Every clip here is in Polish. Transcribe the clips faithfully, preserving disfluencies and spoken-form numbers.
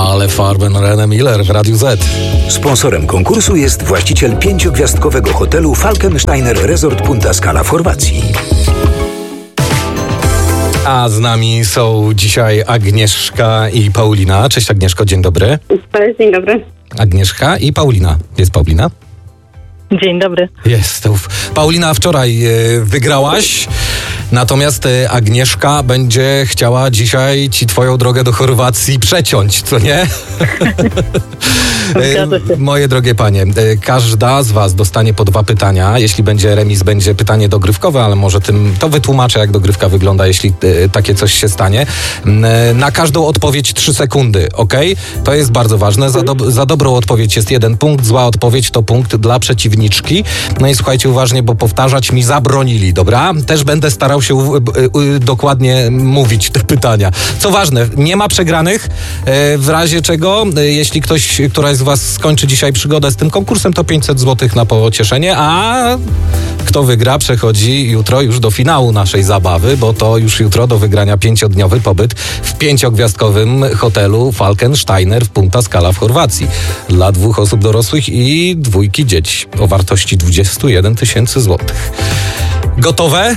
Ale Farben René Miller w Radiu Z. Sponsorem konkursu jest właściciel pięciogwiazdkowego hotelu Falkensteiner Resort Punta Scala w Chorwacji. A z nami są dzisiaj Agnieszka i Paulina. Cześć Agnieszko, dzień dobry. Cześć, dzień dobry. Agnieszka i Paulina. Jest Paulina? Dzień dobry. Jest. Uf. Paulina, wczoraj e, wygrałaś, natomiast e, Agnieszka będzie chciała dzisiaj ci twoją drogę do Chorwacji przeciąć, co nie? e, moje drogie panie, e, każda z was dostanie po dwa pytania. Jeśli będzie remis, będzie pytanie dogrywkowe, ale może tym to wytłumaczę, jak dogrywka wygląda, jeśli e, takie coś się stanie. E, na każdą odpowiedź trzy sekundy, ok? To jest bardzo ważne. Za, do, za dobrą odpowiedź jest jeden punkt, zła odpowiedź to punkt dla przeciwnika. No i słuchajcie uważnie, bo powtarzać mi zabronili, dobra? Też będę starał się u, u, dokładnie mówić te pytania. Co ważne, nie ma przegranych, e, w razie czego, e, jeśli ktoś, któraś z was skończy dzisiaj przygodę z tym konkursem, to pięćset złotych na pocieszenie, a kto wygra, przechodzi jutro już do finału naszej zabawy, bo to już jutro do wygrania pięciodniowy pobyt w pięciogwiazdkowym hotelu Falkensteiner w Punta Scala w Chorwacji dla dwóch osób dorosłych i dwójki dzieci o wartości dwadzieścia jeden tysięcy złotych. Gotowe?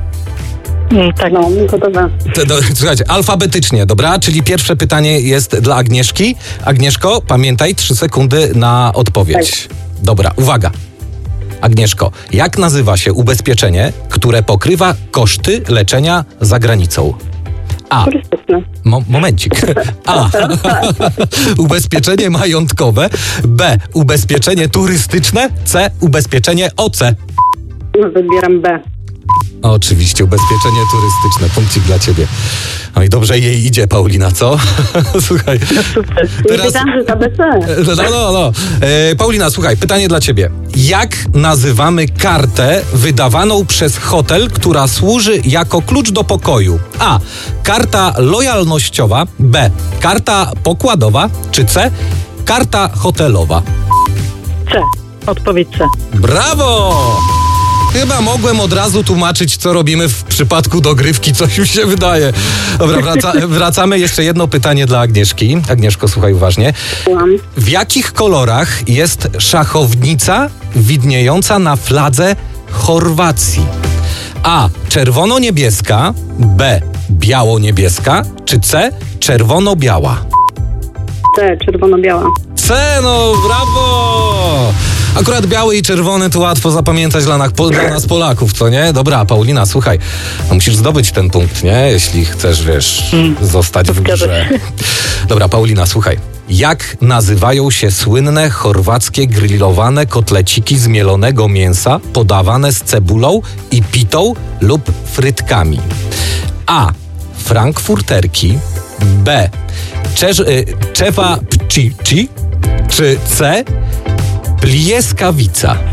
Tak, no, gotowe. To, do, słuchajcie, alfabetycznie, dobra? Czyli pierwsze pytanie jest dla Agnieszki. Agnieszko, pamiętaj, trzy sekundy na odpowiedź. Tak. Dobra, uwaga. Agnieszko, jak nazywa się ubezpieczenie, które pokrywa koszty leczenia za granicą? A. Turystyczne. Mo- momencik. A. Ubezpieczenie majątkowe. B. Ubezpieczenie turystyczne. C. Ubezpieczenie O C. Wybieram B. Oczywiście, ubezpieczenie turystyczne. Punkcik dla ciebie. No i dobrze jej idzie, Paulina, co? Słuchaj. No super. Teraz... Wiedziałam, że to A B C. No, no, no. E, Paulina, słuchaj, pytanie dla ciebie. Jak nazywamy kartę wydawaną przez hotel, która służy jako klucz do pokoju? A. Karta lojalnościowa. B. Karta pokładowa. Czy C. Karta hotelowa? C. Odpowiedź C. Brawo! Chyba mogłem od razu tłumaczyć, co robimy w przypadku dogrywki, coś mi się wydaje. Dobra, wraca, wracamy. Jeszcze jedno pytanie dla Agnieszki. Agnieszko, słuchaj uważnie. W jakich kolorach jest szachownica widniejąca na fladze Chorwacji? A. Czerwono-niebieska. B. Biało-niebieska. Czy C. Czerwono-biała? C. Czerwono-biała. C, no brawo! Akurat biały i czerwony to łatwo zapamiętać dla nas, dla nas Polaków, co nie? Dobra, Paulina, słuchaj, no musisz zdobyć ten punkt, nie? Jeśli chcesz, wiesz, mm, zostać w grze. Dobra, Paulina, słuchaj. Jak nazywają się słynne chorwackie grillowane kotleciki z mielonego mięsa podawane z cebulą i pitą lub frytkami? A. Frankfurterki. B. Czeż, czewa pcici. Czy C. Plieskawica?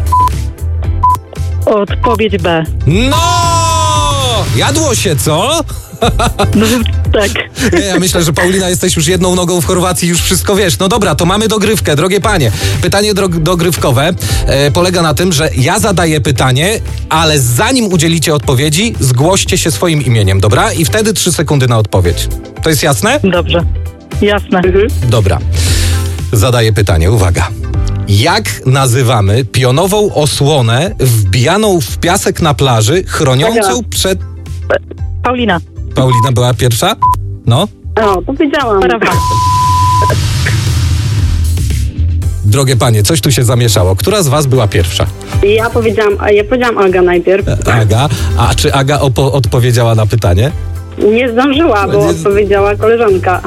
Odpowiedź B. No! Jadło się, co? No tak. Ja myślę, że Paulina, jesteś już jedną nogą w Chorwacji, już wszystko wiesz. No dobra, to mamy dogrywkę, drogie panie. Pytanie drog- dogrywkowe e, polega na tym, że ja zadaję pytanie, ale zanim udzielicie odpowiedzi, zgłoście się swoim imieniem, dobra? I wtedy trzy sekundy na odpowiedź. To jest jasne? Dobrze. Jasne. Mhm. Dobra. Zadaję pytanie, uwaga. Jak nazywamy pionową osłonę wbijaną w piasek na plaży, chroniącą przed... Paulina. Paulina była pierwsza? No. O, powiedziałam. Parawan. Drogie panie, coś tu się zamieszało. Która z was była pierwsza? Ja powiedziałam, ja powiedziałam Aga najpierw. Aga. A czy Aga opo- odpowiedziała na pytanie? Nie zdążyła, bo Nie... odpowiedziała koleżanka.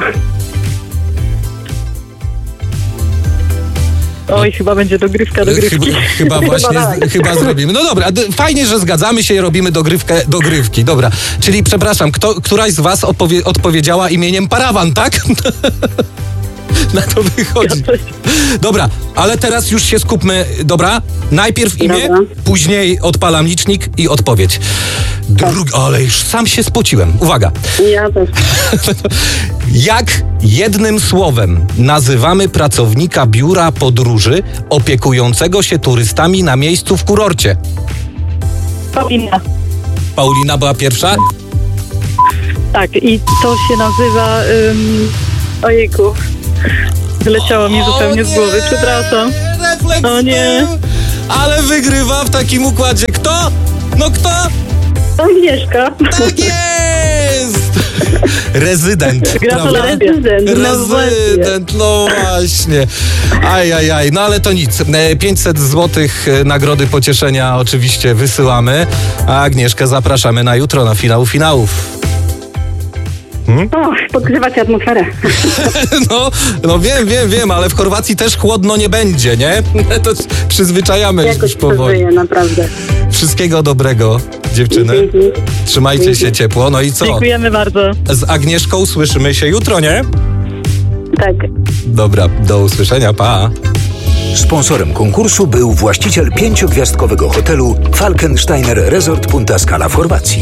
Oj, chyba będzie dogrywka, dogrywki. Chyba, chyba właśnie, Chyba, tak. chyba zrobimy. No dobra, d- fajnie, że zgadzamy się i robimy dogrywkę, dogrywki. Dobra, czyli przepraszam, kto, któraś z was odpowie- odpowiedziała imieniem Parawan, tak? Na to wychodzi. Dobra, ale teraz już się skupmy, dobra? Najpierw imię, Dobra. później odpalam licznik i odpowiedź. Dru- ale już sam się spociłem. Uwaga. Ja też. Jak jednym słowem nazywamy pracownika biura podróży opiekującego się turystami na miejscu w kurorcie? Paulina. Paulina była pierwsza? Tak, i to się nazywa... Um, ojejku. Wyleciało mi zupełnie z głowy, przepraszam. Refleks O nie. był. Ale wygrywa w takim układzie kto? No kto? Agnieszka. Tak jest! Rezydent, Gratulacje. prawda? Rezydent, no Rezydent, no właśnie. Aj, aj, aj. No ale to nic. E, pięćset złotych nagrody pocieszenia oczywiście wysyłamy. A Agnieszkę zapraszamy na jutro, na finał finałów. O, podgrzewacie atmosferę. No, no wiem, wiem, wiem, ale w Chorwacji też chłodno nie będzie, nie? To przyzwyczajamy Jakoś już powoli. przeżyję, naprawdę. Wszystkiego dobrego, dziewczyny. Dzięki. Trzymajcie Dzięki. się ciepło. No i co? Dziękujemy bardzo. Z Agnieszką słyszymy się jutro, nie? Tak. Dobra, do usłyszenia, pa. Sponsorem konkursu był właściciel pięciogwiazdkowego hotelu Falkensteiner Resort Punta Scala w Chorwacji.